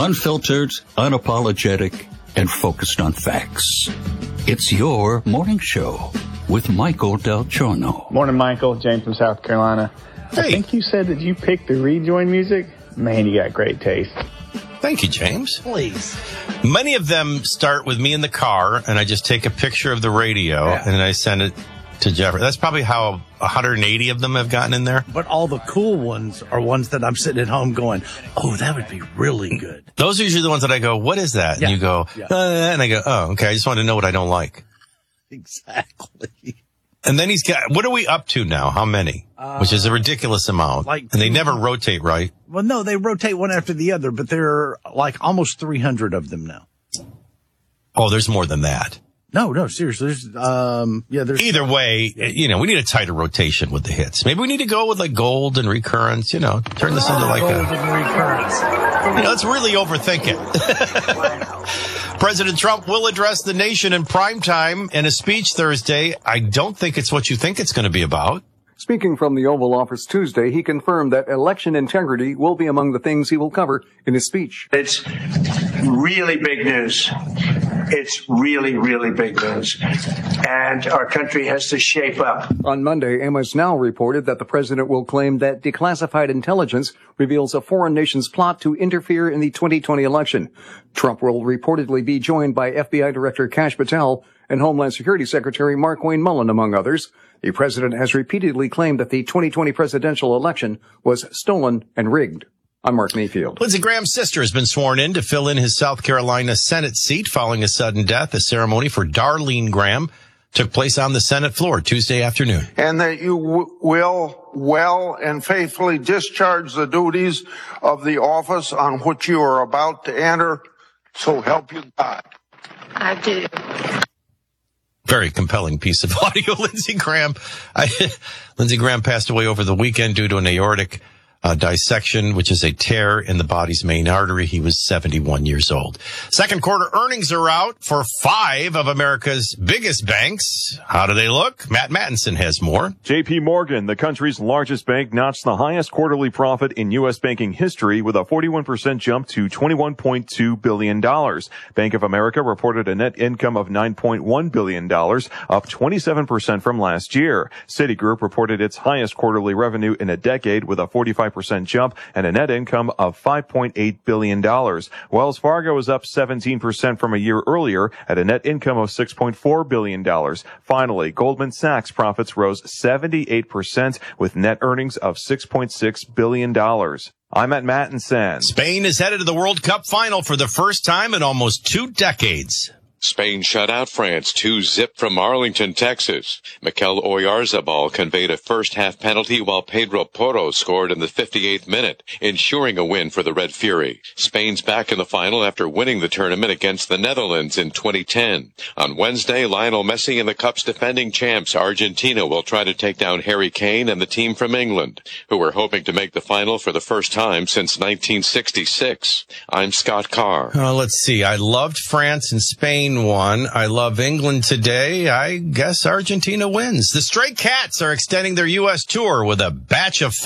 Unfiltered, unapologetic, and focused on facts. It's your morning show with Michael Del Giorno. Morning, Michael. James from South Carolina. Hey. I think you said that you picked the rejoin music. Man, you got great taste. Thank you, James. Please. Many of them start with me in the car, and I just take a picture of the radio, and then I send it to Jeffrey. That's probably how 180 of them have gotten in there. But all the cool ones are ones that I'm sitting at home going, oh, that would be really good. Those are usually the ones that I go, what is that? Yeah. And you go, and I go, oh, okay, I just want to know what I don't like. Exactly. And then he's got, what are we up to now? How many? Which is a ridiculous amount. Like and they never rotate, right? Well, no, they rotate one after the other, but there are like almost 300 of them now. Oh, there's more than that. No, seriously. There's Either way, we need a tighter rotation with the hits. Maybe we need to go with like gold and recurrence, turn this into like gold and recurrence. Let's really overthink it. President Trump will address the nation in prime time in a speech Thursday. I don't think it's what you think it's going to be about. Speaking from the Oval Office Tuesday, he confirmed that election integrity will be among the things he will cover in his speech. It's really big news. It's really, really big news. And our country has to shape up. On Monday, MS Now reported that the president will claim that declassified intelligence reveals a foreign nation's plot to interfere in the 2020 election. Trump will reportedly be joined by FBI Director Kash Patel and Homeland Security Secretary Markwayne Mullin, among others. The president has repeatedly claimed that the 2020 presidential election was stolen and rigged. I'm Mark Mayfield. Lindsey Graham's sister has been sworn in to fill in his South Carolina Senate seat following a sudden death. A ceremony for Darlene Graham took place on the Senate floor Tuesday afternoon. And that you will well and faithfully discharge the duties of the office on which you are about to enter. So help you God. I do. Very compelling piece of audio. Lindsey Graham passed away over the weekend due to an aortic dissection, which is a tear in the body's main artery. He was 71 years old. Second quarter earnings are out for 5 of America's biggest banks. How do they look? Matt Mattinson has more. J.P. Morgan, the country's largest bank, notched the highest quarterly profit in U.S. banking history with a 41% jump to $21.2 billion. Bank of America reported a net income of $9.1 billion, up 27% from last year. Citigroup reported its highest quarterly revenue in a decade with a 45% jump and a net income of $5.8 billion. Wells Fargo is up 17% from a year earlier at a net income of $6.4 billion. Finally, Goldman Sachs profits rose 78% with net earnings of $6.6 billion. I'm at Mattinson. Spain is headed to the World Cup final for the first time in almost 2 decades. Spain shut out France 2-0 from Arlington, Texas. Mikel Oyarzabal conveyed a first-half penalty while Pedro Porro scored in the 58th minute, ensuring a win for the Red Fury. Spain's back in the final after winning the tournament against the Netherlands in 2010. On Wednesday, Lionel Messi and the Cup's defending champs Argentina will try to take down Harry Kane and the team from England, who were hoping to make the final for the first time since 1966. I'm Scott Carr. Let's see. I loved France and Spain won. I love England today. I guess Argentina wins. The Stray Cats are extending their U.S. tour with a batch of